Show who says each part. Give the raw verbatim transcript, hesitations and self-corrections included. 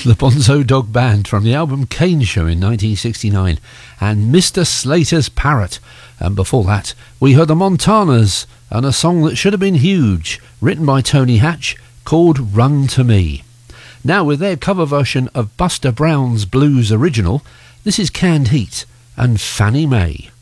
Speaker 1: the Bonzo Dog Band from the album Cane Show in nineteen sixty-nine, and Mister Slater's Parrot. And before that, we heard the Montanas and a song that should have been huge, written by Tony Hatch, called Run to Me. Now, with their cover version of Buster Brown's blues original, this is Canned Heat and Fannie Mae.